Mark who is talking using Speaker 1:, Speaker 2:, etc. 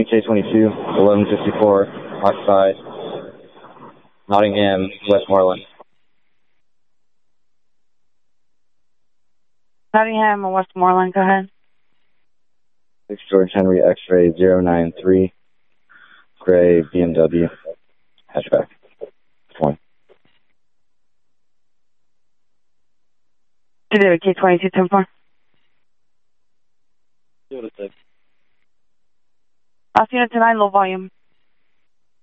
Speaker 1: Miami K22, 1154, Parkside, Nottingham, Westmoreland.
Speaker 2: Nottingham and Westmoreland, go ahead.
Speaker 1: 6 George Henry X-ray 093, gray BMW, hatchback. 1.
Speaker 2: David K22, 10-4. Last unit to 9, low volume.